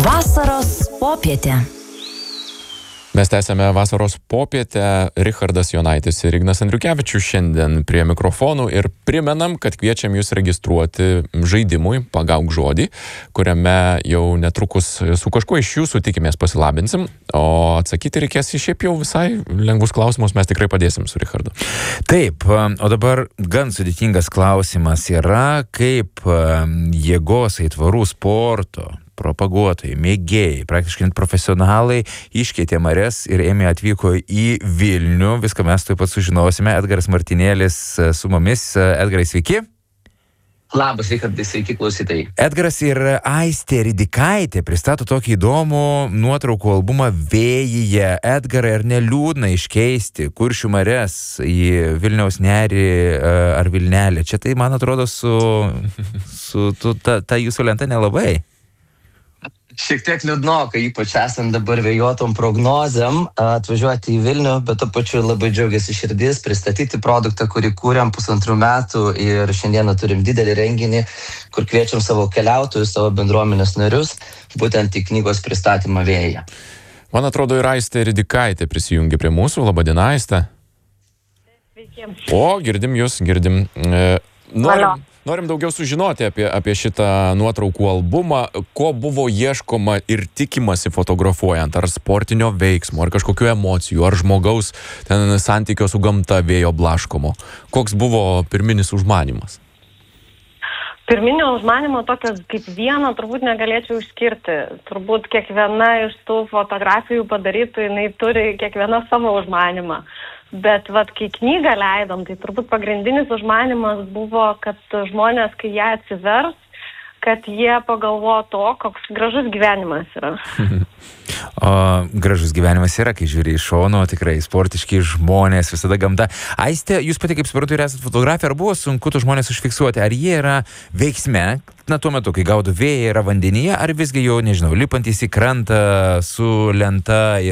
Vasaros popietė. Mes tęsiame vasaros popietę. Richardas Jonaitis ir Ignas Andriukevičius šiandien prie mikrofonų ir primenam, kad kviečiam jūs registruoti žaidimui Pagauk žodį, kuriame jau netrukus su kažkuo iš jūsų tikimės pasilabinsim, o atsakyti reikės į šiaip jau visai lengvus klausimus, mes tikrai padėsim su Richardu. Taip, o dabar gan sudėtingas klausimas yra, kaip jėgos aitvarų sporto propaguotojai, mėgėjai, praktiškai profesionalai iškeitė marias ir atvyko į Vilnių. Viską mes taip pat sužinosime. Edgaras Martinėlis su mumis. Edgarai, sveiki. Labas, Richardai, sveiki klausytojai. Edgaras ir Aistė Ridikaitė pristato tokį įdomų nuotraukų albumą Vėjyje. Edgarai, ar neliūdna iškeisti Kuršių marias į Vilniaus nerį ar Vilnelę? Čia tai, man atrodo, ta jūsų lenta nelabai. Šiek tiek liūdnoka, ypač esant dabar vėjuotom prognozėm, atvažiuoti į Vilnių, bet to pačiu labai džiaugiasi širdis pristatyti produktą, kurį kūrėm 1,5 metų ir šiandieną turim didelį renginį, kur kviečiam savo keliautojus, savo bendruomenės narius, būtent į knygos pristatymą Vėjyje. Man atrodo, ir Aistė Ridikaitė prisijungė prie mūsų. Labadiena, Aistė. Sveiki. O, girdim jūs, girdim. Norim daugiau sužinoti apie šitą nuotraukų albumą, ko buvo ieškoma ir tikimasi fotografuojant, ar sportinio veiksmo, ar kažkokių emocijų, ar žmogaus ten santykio su gamta vėjo blaškomo. Koks buvo pirminis užmanymas? Pirminio užmanimo tokio kaip vieno turbūt negalėčiau išskirti. Turbūt kiekviena iš tų fotografijų padarytų, jinai turi kiekviena savo užmanimą. Bet kai knygą leidom, tai turbūt pagrindinis užmanimas buvo, kad žmonės, kai ją atsivers, kad jie pagalvotų, koks gražus gyvenimas yra. O gražus gyvenimas yra, kai žiūri iš šono, tikrai sportiški žmonės, visada gamta. Aistė, jūs pati kaip suprantu ir esate fotografė, ar buvo sunku tų žmonės užfiksuoti, ar jie yra veiksme, tuo metu, kai gaudo vėją, yra vandenyje, ar visgi jau, nežinau, lipantys į krantą su lenta